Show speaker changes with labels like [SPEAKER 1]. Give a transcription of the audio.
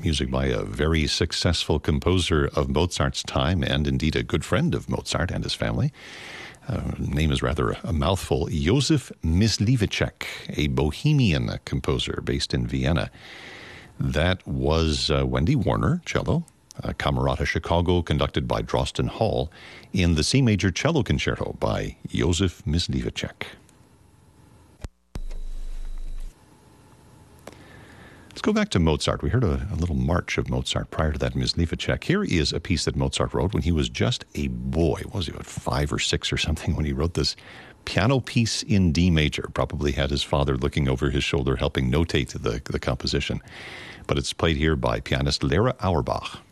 [SPEAKER 1] music by a very successful composer of Mozart's time and indeed a good friend of Mozart and his family. Name is rather a mouthful. Josef Mysliveček, a Bohemian composer based in Vienna. That was Wendy Warner, cello, Camerata Chicago, conducted by Drosten Hall, in the C major cello concerto by Josef Mysliveček. Let's go back to Mozart. We heard a little march of Mozart prior to that, Mysliveček. Here is a piece that Mozart wrote when he was just a boy. What was he, about 5 or 6 or something, when he wrote this piano piece in D major? Probably had his father looking over his shoulder helping notate the composition. But it's played here by pianist Lera Auerbach.